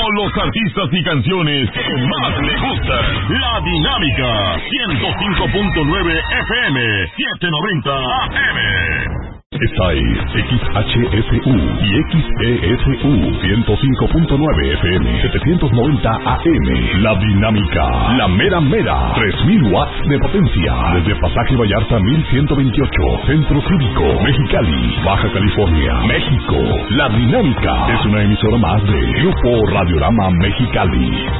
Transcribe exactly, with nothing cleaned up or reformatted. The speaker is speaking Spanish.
con los artistas y canciones que más le gustan. La Dinámica, ciento cinco punto nueve F M, setecientos noventa A M. Esta es X H S U y X E S U ciento cinco punto nueve F M, setecientos noventa A M. La Dinámica, la mera mera, tres mil watts de potencia. Desde Pasaje Vallarta mil ciento veintiocho, Centro Cívico, Mexicali, Baja California, México. La Dinámica es una emisora más de Grupo Radiorama Mexicali.